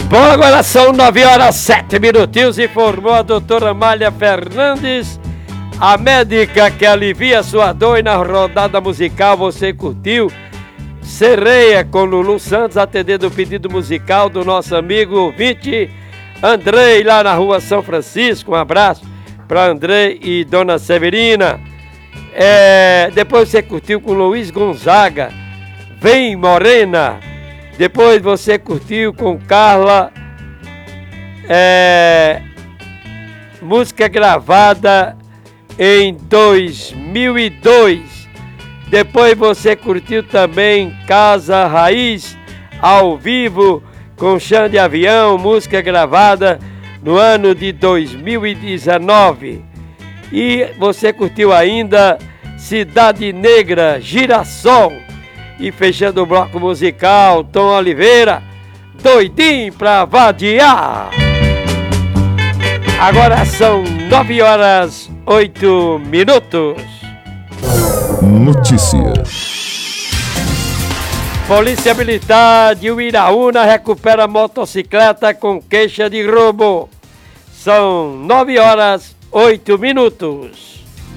Bom, agora são 9 horas 7 minutinhos, informou a doutora Amália Fernandes, a médica que alivia sua dor. E na rodada musical você curtiu Sereia com Lulu Santos, atendendo o pedido musical do nosso amigo ouvinte Andrei, lá na rua São Francisco. Um abraço para Andrei e Dona Severina. Depois você curtiu com Luiz Gonzaga, Vem Morena. Depois você curtiu com Carla, música gravada em 2002. Depois você curtiu também Casa Raiz, ao vivo, com Chão de Avião, música gravada no ano de 2019. E você curtiu ainda Cidade Negra, Girassol. E fechando o bloco musical, Tom Oliveira, Doidinho pra Vadiar. Agora são 9 horas 8 minutos. Notícias. Polícia Militar de Uiraúna recupera motocicleta com queixa de roubo. São 9 horas 8 minutos.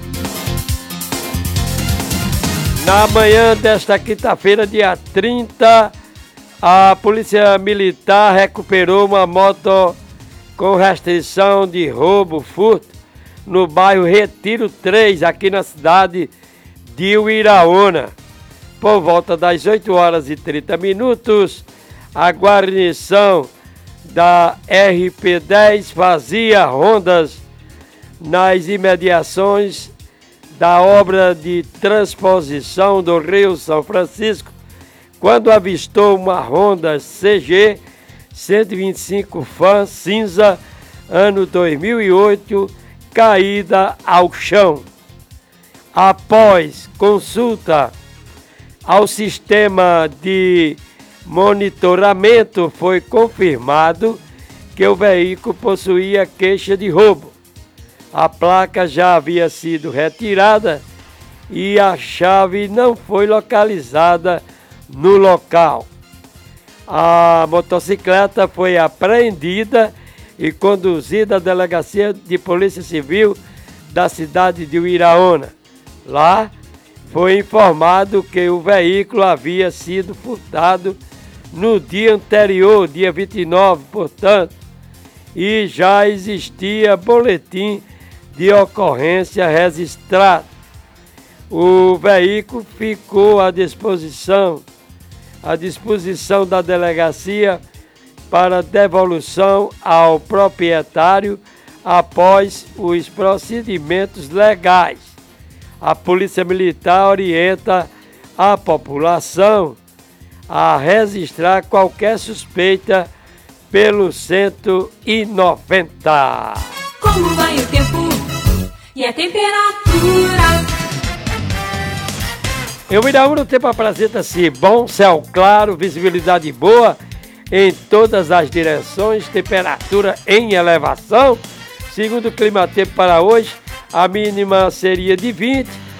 Na manhã desta quinta-feira, dia 30, a Polícia Militar recuperou uma moto com restrição de roubo, furto, no bairro Retiro 3, aqui na cidade de Uiraúna. Por volta das 8 horas e 30 minutos, a guarnição da RP10 fazia rondas nas imediações da obra de transposição do Rio São Francisco, quando avistou uma Honda CG 125 Fan cinza, ano 2008, caída ao chão. Após consulta ao sistema de monitoramento, foi confirmado que o veículo possuía queixa de roubo. A placa já havia sido retirada e a chave não foi localizada no local. A motocicleta foi apreendida e conduzida à Delegacia de Polícia Civil da cidade de Uiraúna. Lá foi informado que o veículo havia sido furtado no dia anterior, dia 29, portanto, e já existia boletim de ocorrência registrado. O veículo ficou à disposição da delegacia para devolução ao proprietário após os procedimentos legais. A Polícia Militar orienta a população a registrar qualquer suspeita pelo 190. Como vai o tempo e a temperatura? Em Uiraúna o tempo apresenta-se bom, céu claro, visibilidade boa em todas as direções, temperatura em elevação. Segundo o clima-tempo para hoje, a mínima seria de 20